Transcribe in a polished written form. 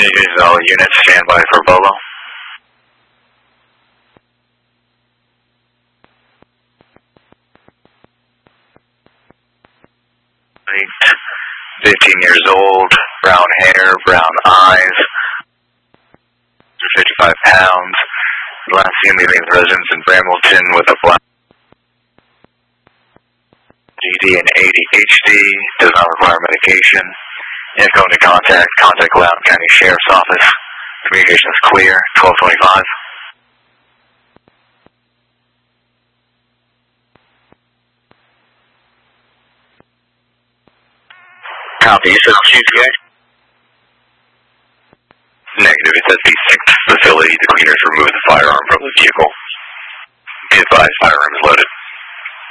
Communications, all units, stand by for Bolo. 15 years old, brown hair, brown eyes, 55 pounds. Last seen leaving his residence in Bramilton with a black GD and ADHD, does not require medication. If going to contact Loudoun County Sheriff's Office. Communication is clear, 1225. Copy, you said QTA? Negative, it says B6 facility. The cleaners removed the firearm from the vehicle. Be advised, firearm is loaded.